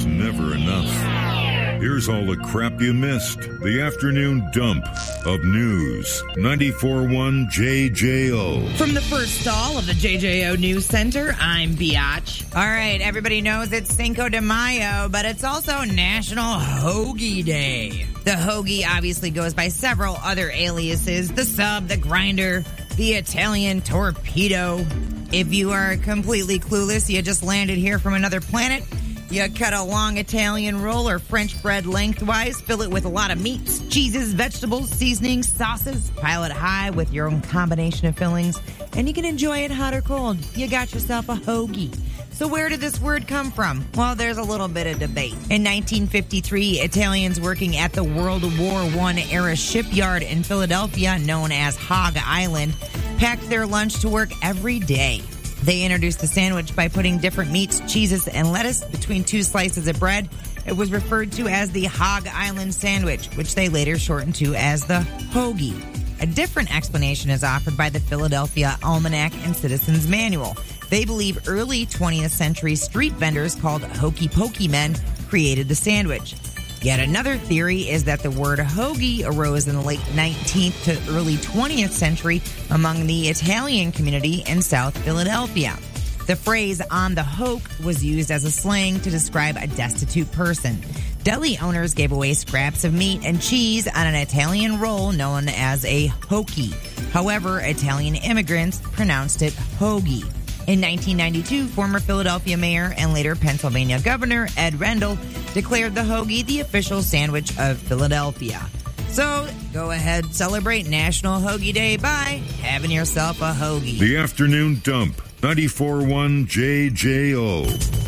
never enough. Here's all the crap you missed. The afternoon dump of news. 94.1 JJO. From the first stall of the JJO News Center, I'm Biatch. All right, everybody knows it's Cinco de Mayo, but it's also National Hoagie Day. The hoagie obviously goes by several other aliases. The sub, the grinder, the Italian torpedo. If you are completely clueless, you just landed here from another planet. You cut a long Italian roll or French bread lengthwise, fill it with a lot of meats, cheeses, vegetables, seasonings, sauces, pile it high with your own combination of fillings, and you can enjoy it hot or cold. You got yourself a hoagie. So where did this word come from? Well, there's a little bit of debate. In 1953, Italians working at the World War I era shipyard in Philadelphia, known as Hog Island, packed their lunch to work every day. They introduced the sandwich by putting different meats, cheeses, and lettuce between two slices of bread. It was referred to as the Hog Island sandwich, which they later shortened to as the hoagie. A different explanation is offered by the Philadelphia Almanac and Citizens Manual. They believe early 20th century street vendors called hokey pokey men created the sandwich. Yet another theory is that the word hoagie arose in the late 19th to early 20th century among the Italian community in South Philadelphia. The phrase on the hoke was used as a slang to describe a destitute person. Deli owners gave away scraps of meat and cheese on an Italian roll known as a hokie. However, Italian immigrants pronounced it hoagie. In 1992, former Philadelphia mayor and later Pennsylvania governor Ed Rendell declared the hoagie the official sandwich of Philadelphia. So, go ahead, celebrate National Hoagie Day by having yourself a hoagie. The afternoon dump. 94.1 JJO.